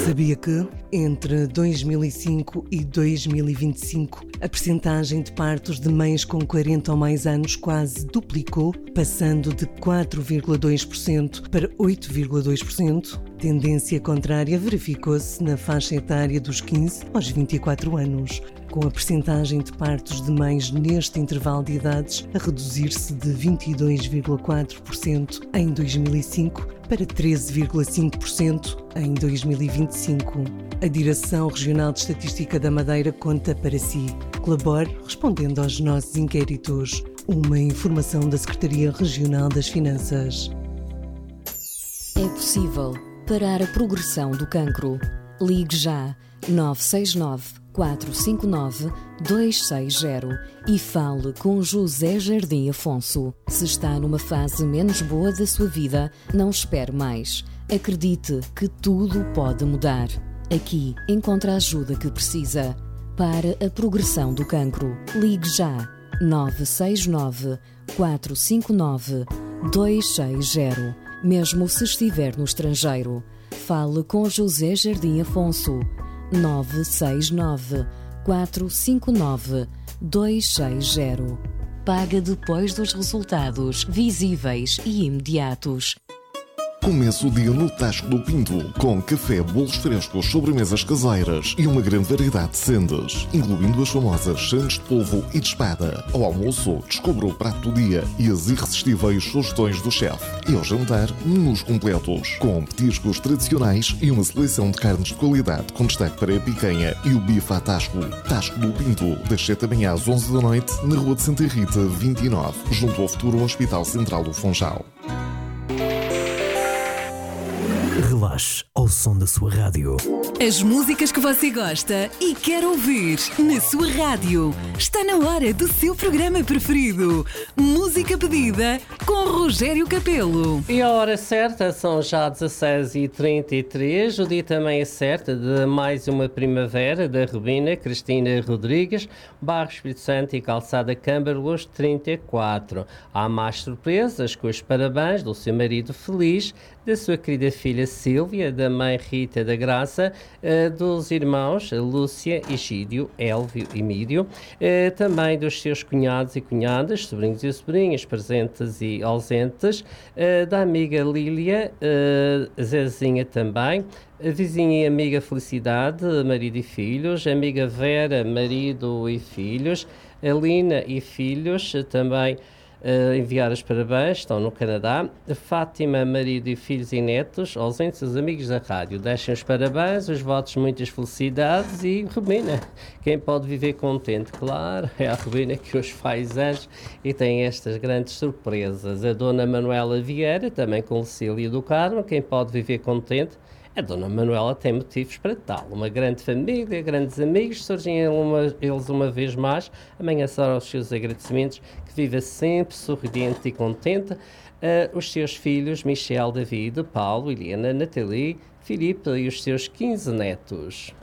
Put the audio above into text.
Sabia que, entre 2005 e 2025, a percentagem de partos de mães com 40 ou mais anos quase duplicou, passando de 4,2% para 8,2%? Tendência contrária verificou-se na faixa etária dos 15 aos 24 anos, com a percentagem de partos de mães neste intervalo de idades a reduzir-se de 22,4% em 2005 para 13,5% em 2025. A Direção Regional de Estatística da Madeira conta para si. Colabore respondendo aos nossos inquéritos. Uma informação da Secretaria Regional das Finanças. É possível parar a progressão do cancro. Ligue já 969 459 260 e fale com José Jardim Afonso. Se está numa fase menos boa da sua vida, não espere mais. Acredite que tudo pode mudar. Aqui encontra a ajuda que precisa. Para a progressão do cancro, ligue já 969 459 260. Mesmo se estiver no estrangeiro, fale com José Jardim Afonso. 969 459 260. Paga depois dos resultados visíveis e imediatos. Começa o dia no Tasco do Pinto, com café, bolos frescos, sobremesas caseiras e uma grande variedade de sendas, incluindo as famosas sandes de polvo e de espada. Ao almoço, descubra o prato do dia e as irresistíveis sugestões do chefe. E ao jantar, menus completos, com petiscos tradicionais e uma seleção de carnes de qualidade, com destaque para a picanha e o bife à Tasco. Tasco do Pinto, das 7 da manhã às 11 da noite, na Rua de Santa Rita, 29, junto ao futuro Hospital Central do Funchal. Relaxe ao som da sua rádio. As músicas que você gosta e quer ouvir na sua rádio. Está na hora do seu programa preferido. Música pedida com Rogério Capelo. E a hora certa são já 16h33. O dia também é certo de mais uma primavera da Rubina Cristina Rodrigues, Bairro Espírito Santo e Calçada Câmara-Luz 34. Há mais surpresas com os parabéns do seu marido Feliz, da sua querida filha Sílvia, da mãe Rita da Graça, dos irmãos Lúcia, Egídio, Elvio e Mídio, também dos seus cunhados e cunhadas, sobrinhos e sobrinhas, presentes e ausentes, da amiga Lília, Zezinha também, a vizinha e amiga Felicidade, marido e filhos, a amiga Vera, marido e filhos, a Lina e filhos, também enviar os parabéns, estão no Canadá. Fátima, marido e filhos e netos, ausentes os amigos da rádio. Deixem os parabéns, os votos, muitas felicidades e Rubina, quem pode viver contente, claro, é a Rubina que hoje faz anos e tem estas grandes surpresas. A dona Manuela Vieira, também com Lucília do Carmo, quem pode viver contente. A dona Manuela tem motivos para tal. Uma grande família, grandes amigos, surgem eles uma vez mais. Amanhã serão os seus agradecimentos, que viva sempre sorridente e contente. Os seus filhos, Michel, David, Paulo, Helena, Nathalie, Filipe e os seus 15 netos.